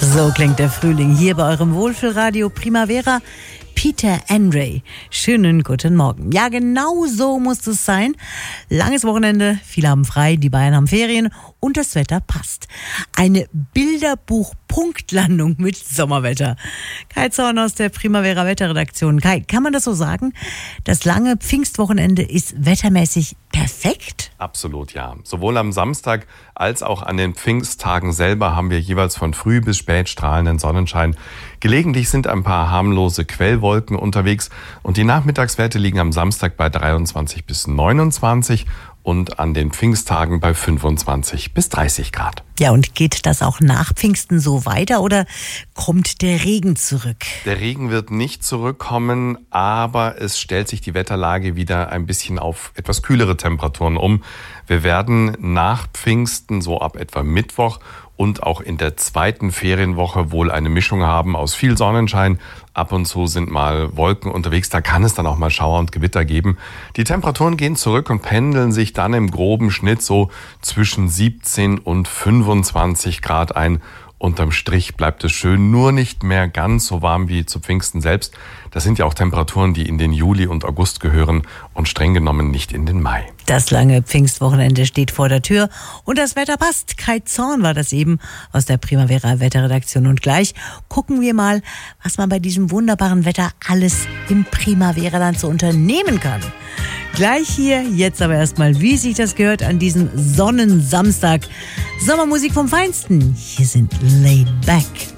So klingt der Frühling hier bei eurem Wohlfühlradio Primavera. Peter Andre. Schönen guten Morgen. Ja, genau so muss es sein. Langes Wochenende, viele haben frei, die Bayern haben Ferien und das Wetter passt. Eine Bilderbuch-Punktlandung mit Sommerwetter. Kai Zorn aus der Primavera Wetterredaktion. Kai, kann man das so sagen? Das lange Pfingstwochenende ist wettermäßig perfekt? Absolut, ja. Sowohl am Samstag als auch an den Pfingsttagen selber haben wir jeweils von früh bis spät strahlenden Sonnenschein. Gelegentlich sind ein paar harmlose Quellwolken unterwegs und die Nachmittagswerte liegen am Samstag bei 23 bis 29 und an den Pfingsttagen bei 25 bis 30 Grad. Ja, und geht das auch nach Pfingsten so weiter oder kommt der Regen zurück? Der Regen wird nicht zurückkommen, aber es stellt sich die Wetterlage wieder ein bisschen auf etwas kühlere Temperaturen um. Wir werden nach Pfingsten so ab etwa Mittwoch und auch in der zweiten Ferienwoche wohl eine Mischung haben aus viel Sonnenschein. Ab und zu sind mal Wolken unterwegs, da kann es dann auch mal Schauer und Gewitter geben. Die Temperaturen gehen zurück und pendeln sich dann im groben Schnitt so zwischen 17 und 25 Grad ein. Unterm Strich bleibt es schön, nur nicht mehr ganz so warm wie zu Pfingsten selbst. Das sind ja auch Temperaturen, die in den Juli und August gehören und streng genommen nicht in den Mai. Das lange Pfingstwochenende steht vor der Tür und das Wetter passt. Kai Zorn war das eben aus der Primavera Wetterredaktion. Und gleich gucken wir mal, was man bei diesem wunderbaren Wetter alles im Primavera-Land so unternehmen kann. Gleich hier, jetzt aber erstmal, wie sich das gehört an diesem Sonnensamstag. Sommermusik vom Feinsten. Hier sind Laid Back.